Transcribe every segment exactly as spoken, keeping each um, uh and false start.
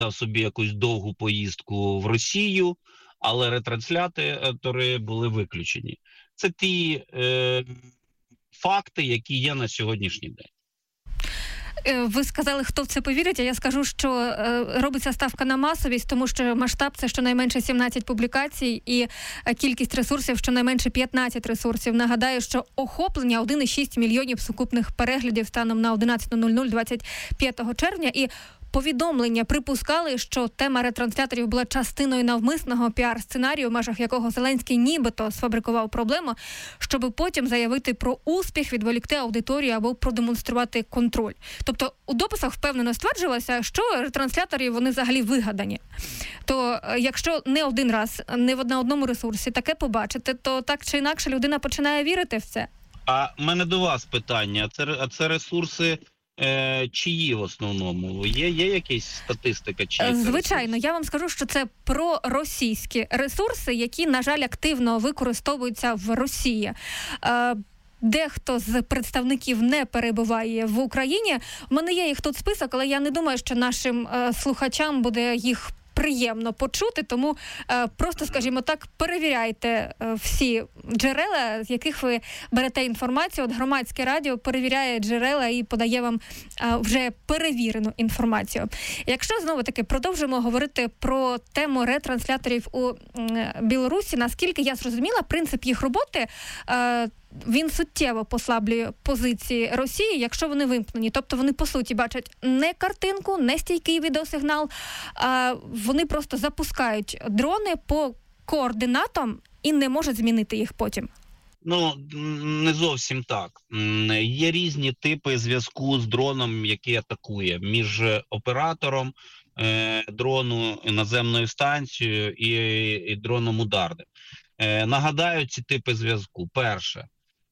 собі якусь довгу поїздку в Росію, але ретранслятори були виключені. Це ті е, факти, які є на сьогоднішній день. Ви сказали, хто в це повірить, а я скажу, що е, робиться ставка на масовість, тому що масштаб – це щонайменше сімнадцять публікацій і кількість ресурсів – щонайменше п'ятнадцять ресурсів. Нагадаю, що охоплення один і шість мільйонів сукупних переглядів станом на одинадцята нуль нуль двадцять п'ятого червня. І повідомлення припускали, що тема ретрансляторів була частиною навмисного піар-сценарію, в межах якого Зеленський нібито сфабрикував проблему, щоб потім заявити про успіх, відволікти аудиторію або продемонструвати контроль. Тобто у дописах впевнено стверджувалося, що ретранслятори вони взагалі вигадані. То якщо не один раз, не на одному ресурсі таке побачите, то так чи інакше людина починає вірити в це. А в мене до вас питання. Це, а це ресурси Е, чиї в основному? Є, є якась статистика? Чиї Звичайно, я вам скажу, що це проросійські ресурси, які, на жаль, активно використовуються в Росії. Е, Дехто з представників не перебуває в Україні. У мене є їх тут список, але я не думаю, що нашим е, слухачам буде їх приємно почути, тому е, просто, скажімо так, перевіряйте е, всі джерела, з яких ви берете інформацію. От Громадське радіо перевіряє джерела і подає вам е, вже перевірену інформацію. Якщо, знову-таки, продовжимо говорити про тему ретрансляторів у е, Білорусі, наскільки я зрозуміла, принцип їх роботи е, він суттєво послаблює позиції Росії, якщо вони вимкнені. Тобто вони, по суті, бачать не картинку, не стійкий відеосигнал, а вони просто запускають дрони по координатам і не можуть змінити їх потім. Ну, не зовсім так. Є різні типи зв'язку з дроном, який атакує, між оператором е, дрону, наземною станцією і, і дроном ударним. Е, нагадаю ці типи зв'язку. Перше.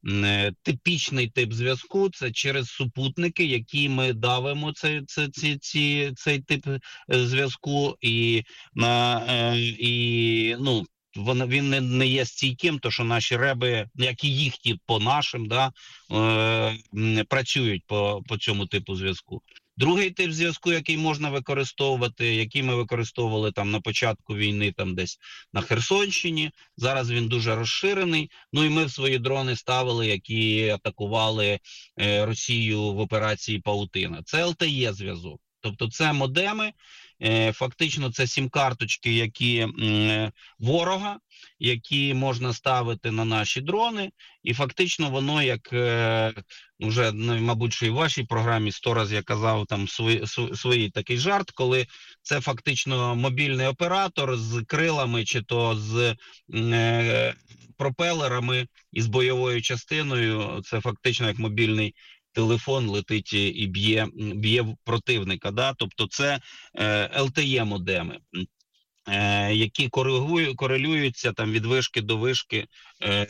Типічний тип зв'язку – це через супутники, які ми давимо цей, цей, цей, цей тип зв'язку, і, на, і ну, він, він не, не є стійким, то що наші реби, як і їхні по нашим, да, е, працюють по, по цьому типу зв'язку. Другий тип зв'язку, який можна використовувати, який ми використовували там на початку війни, там десь на Херсонщині, зараз він дуже розширений. Ну і ми в свої дрони ставили, які атакували е, Росію в операції Паутина. Це ел те є зв'язок. Тобто це модеми, е, фактично це сім-карточки, які е, ворога, які можна ставити на наші дрони, і фактично воно, як е, вже, ну, мабуть, що і в вашій програмі сто разів я казав там свій, свій такий жарт, коли це фактично мобільний оператор з крилами чи то з е, пропелерами і з бойовою частиною, це фактично як мобільний телефон летить і б'є, б'є противника. Да? Тобто це е, ел те є модеми, е, які коригують, корелюються там від вишки до вишки е,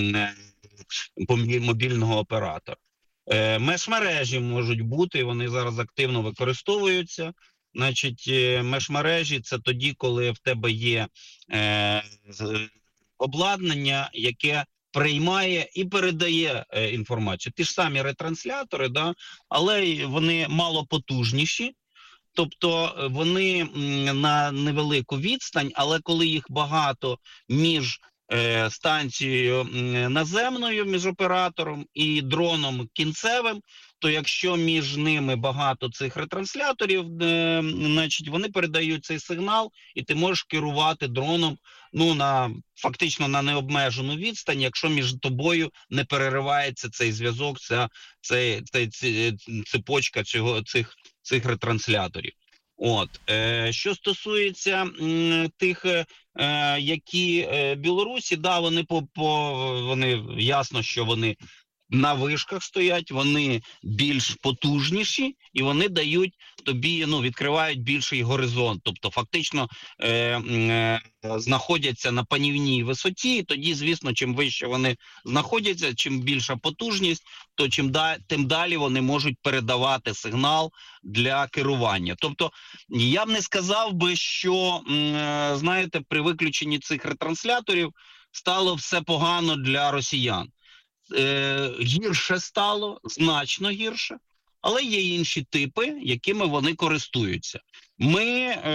е, мобільного оператора. Е, межмережі можуть бути, вони зараз активно використовуються. Значить, е, межмережі – це тоді, коли в тебе є е, обладнання, яке приймає і передає е, інформацію. Ті ж самі ретранслятори, да, але вони малопотужніші, тобто вони м, на невелику відстань, але коли їх багато між е, станцією м, наземною, між оператором і дроном кінцевим, то якщо між ними багато цих ретрансляторів, е, значить вони передають цей сигнал, і ти можеш керувати дроном, ну, на фактично на необмежену відстань, якщо між тобою не переривається цей зв'язок, ця, ця, ця, ця цепочка цього, цих, цих ретрансляторів. От. Е, що стосується м, тих, е, які е, Білорусі, да, вони по, по вони ясно, що вони на вишках стоять, вони більш потужніші і вони дають тобі, ну, відкривають більший горизонт. Тобто фактично е, е, знаходяться на панівній висоті, і тоді, звісно, чим вище вони знаходяться, чим більша потужність, то чим да, тим далі вони можуть передавати сигнал для керування. Тобто я б не сказав би, що, е, знаєте, при виключенні цих ретрансляторів стало все погано для росіян. Е, гірше стало, значно гірше, але є інші типи, якими вони користуються. Ми е,